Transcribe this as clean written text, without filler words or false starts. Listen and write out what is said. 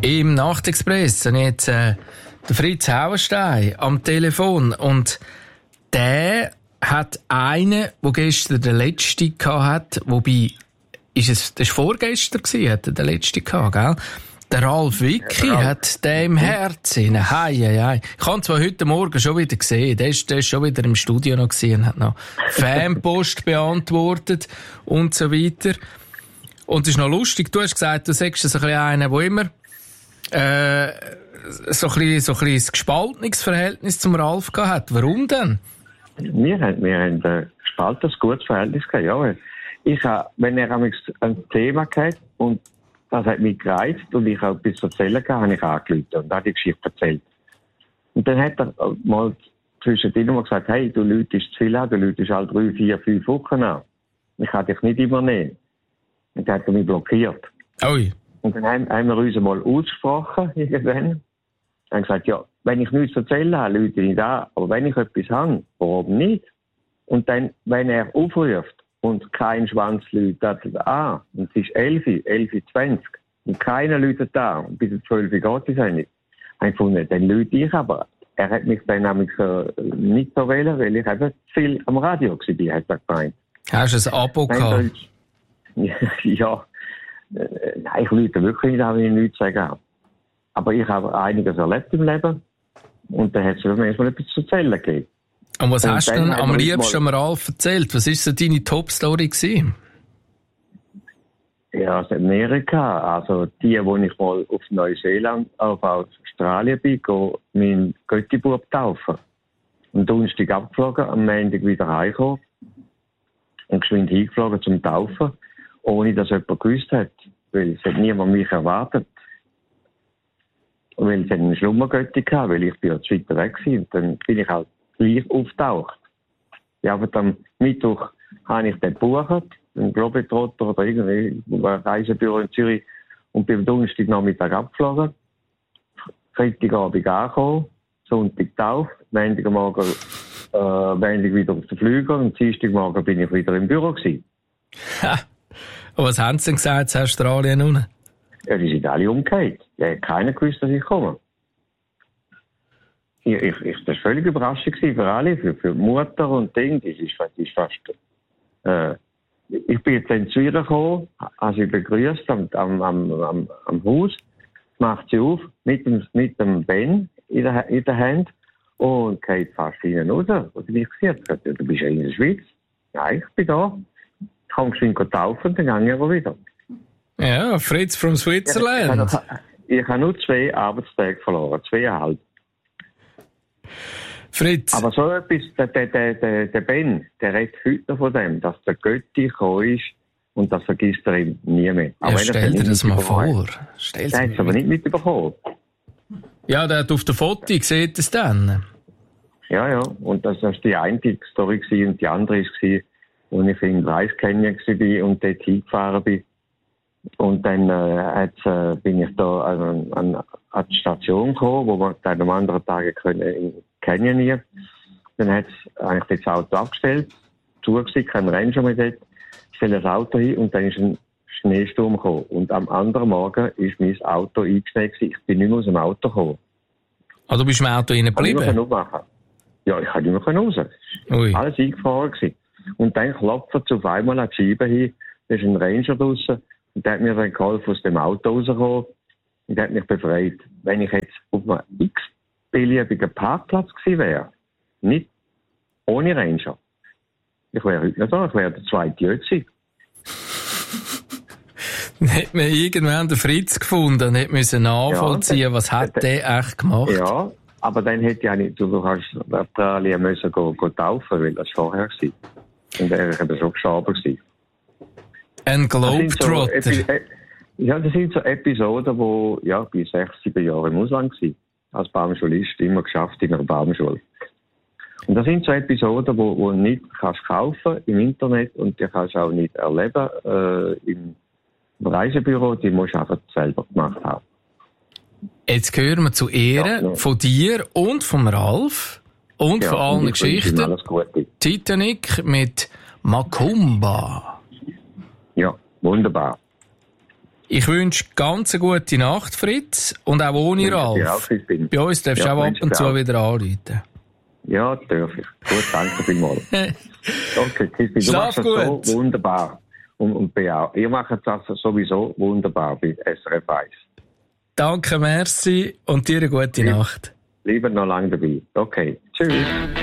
Im Nachtexpress habe ich jetzt den Fritz Hauenstein am Telefon und der hat einen, der gestern den letzten gehabt hat, wobei, das war vorgestern gewesen, hat er den letzten gehabt, gell? Der Ralf Wicki hat den im Herzen. Hei. Ich habe zwar heute Morgen schon wieder gesehen, der ist schon wieder im Studio noch gesehen, hat noch Fanpost beantwortet und so weiter. Und es ist noch lustig, du hast gesagt, du sagst so ein bisschen einer, der immer so ein bisschen ein gespaltenes Verhältnis zum Ralf gehabt hat. Warum denn? Wir haben ein gespaltenes, gutes Verhältnis gehabt, ja. Wenn er ein Thema hatte und das hat mich gereizt und ich auch etwas erzählen kann, habe ich angerufen und habe die Geschichte erzählt. Und dann hat er mal zwischendrin mal gesagt, hey, du läutest zu viel an, du läutest alle 3, 4, 5 Wochen an. Ich kann dich nicht immer nehmen. Und dann hat er mich blockiert. Ui. Und dann haben wir uns mal ausgesprochen, irgendwann. Haben gesagt, ja, wenn ich nichts zu erzählen habe, läute ich nicht an. Aber wenn ich etwas habe, warum nicht? Und dann, wenn er aufruft, und kein Schwanz läutet an. Und es ist 11:20. Und keiner läutet an. Und bis 12 geht es nicht. Ich habe gefunden, dann läute ich aber. Er hat mich dann nämlich nicht so wählen, weil ich eben zu viel am Radio war, hat er gemeint. Hast du ein Abo gehabt? Ja. Nein, ich läute wirklich nicht, wenn ich nichts sagen. Aber ich habe einiges erlebt im Leben. Und dann hat es manchmal etwas zu erzählen gegeben. Und was hast du denn am liebsten am Ralf erzählt? Was war so deine Top-Story gewesen? Ja, aus Amerika. Also die, wo ich mal auf Neuseeland, auf Australien bin, meinen Göttibub taufen. Am Donnerstag abgeflogen, am Montag wieder heimgekommen. Und geschwind hingeflogen zum Taufen, ohne dass jemand gewusst hat. Weil es hat niemand mich erwartet. Weil es hat einen Schlummergötti gehabt, weil ich bin ja zu weit weg war. Und dann bin ich halt gleich auftaucht. Ja, aber am Mittwoch habe ich den gebucht, einen Globetrotter oder irgendwie ein Reisebüro in Zürich und bin am Donnerstagnachmittag abgeflogen. Freitagabend angekommen, Sonntag getauft, Montagmorgen wieder auf den Flüger und Dienstagmorgen bin ich wieder im Büro gewesen. Ha! Und was haben sie denn gesagt zu Australien unten? Ja, die sind alle umgekehrt. Ja, keiner gewusst, dass ich komme. Das war völlig Überraschung für alle, für die Mutter und Ding. Das ist fast, ich bin jetzt in Zürich gekommen, habe sie begrüßt am Haus, macht sie auf, mit dem Ben in der Hand und geht fast hinten raus. Und dann habe ich gesagt, du bist ja in der Schweiz. Ja, ich bin da. Ich kann geschwind taufen, dann gehe ich aber wieder. Ja, Fritz from Switzerland. Ich habe nur 2 Arbeitstage verloren, 2,5. Fritz. Aber so etwas, der Ben, der redet heute noch von dem, dass der Götti gekommen ist und das vergisst er ihm nie mehr. Ja, stell dir das mal vor. Der hat es aber nicht mitbekommen. Ja, der hat auf der Foto, sieht es dann. Ja, und das war die eine Story gewesen, und die andere war, als ich in Rice Canyon war und dort hingefahren bin. Und dann bin ich da an die Station gekommen, wo wir dann am anderen Tag in Canyon. Dann habe ich das Auto abgestellt, zugesehen, kein Ranger mehr dort, stelle das Auto hin und dann ist ein Schneesturm gekommen. Und am anderen Morgen ist mein Auto eingeschneit gewesen. Ich bin nicht mehr aus dem Auto gekommen. Also du bist im Auto innen geblieben? Ja, ich konnte nicht mehr raus. Ui. Alles eingefahren gewesen. Und dann klopft es auf einmal an die Scheibe hin, da ist ein Ranger draussen. Und der hat mir dann geholfen, aus dem Auto rauszukommen. Und der hat mich befreit. Wenn ich jetzt auf einem x-beliebigen Parkplatz gewesen wäre, nicht ohne Ranger, ich wäre heute nicht da, ich wäre der zweite Jötzi. Dann hat man irgendwann den Fritz gefunden und hätte nachvollziehen, was hat der echt gemacht? Ja, aber dann hätte ich auch nicht, du kannst Australien müssen taufen, weil das vorher war. Und er war schon gestorben gewesen. Ein Globetrotter. Das sind so Episoden, wo, ja, ich bin 6, 7 Jahre im Ausland gewesen. Als Baumschulist, immer geschafft in einer Baumschule. Und das sind so Episoden, wo du nicht kannst kaufen im Internet und die kannst auch nicht erleben im Reisebüro, die musst du einfach selber gemacht haben. Jetzt hören wir zu Ehren von dir und vom Ralf und von allen Geschichten. Titanic mit Macumba. Ja, wunderbar. Ich wünsche ganz eine gute Nacht, Fritz. Und auch ohne Ralf. Bei uns darfst du auch ab und zu wieder anrufen. Ja, darf ich. Gut, danke vielmals. Okay, Kissi, du Schlaf machst es gut. so wunderbar. Und ihr macht es sowieso wunderbar bei SRF 1. Danke, merci und dir eine gute Nacht. Lieber noch lange dabei. Okay, tschüss.